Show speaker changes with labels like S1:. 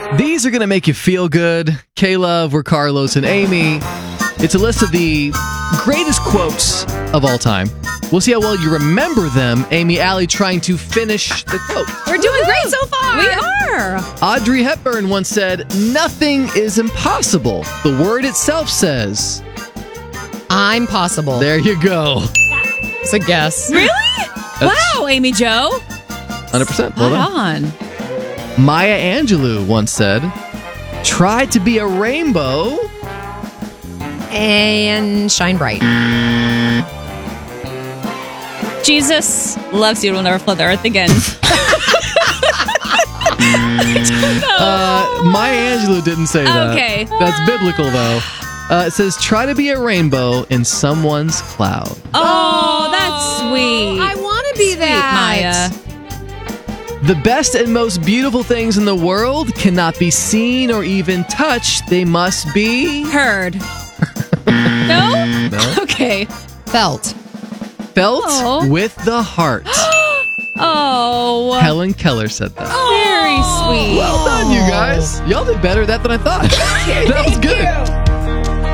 S1: These are going to make you feel good. K-Love, we're Carlos and Amy. It's a list of the greatest quotes of all time. We'll see how well you remember them. Amy, Allie trying to finish the quote.
S2: We're doing great so far.
S3: We are.
S1: Audrey Hepburn once said, "Nothing is impossible. The word itself says."
S2: I'm possible.
S1: There you go.
S2: It's a guess.
S3: Really? Wow, Amy Jo.
S1: 100%. Well
S3: Hold
S1: done.
S3: on.
S1: Maya Angelou once said, "Try to be a rainbow."
S2: And shine bright.
S3: Jesus loves you. Will never flood the earth again.
S1: Maya Angelou didn't say that.
S3: Okay.
S1: That's biblical, though. It says, "Try to be a rainbow in someone's cloud."
S3: Oh, that's sweet.
S2: I want to be
S3: Sweet,
S2: that.
S3: Maya.
S1: The best and most beautiful things in the world cannot be seen or even touched. They must be
S3: Heard. No?
S1: No.
S3: Okay.
S2: Felt.
S1: felt
S3: Oh.
S1: with the heart.
S3: Oh.
S1: Helen Keller said that.
S3: Very sweet.
S1: Well done, you guys. Y'all did better at that than I thought. That was good.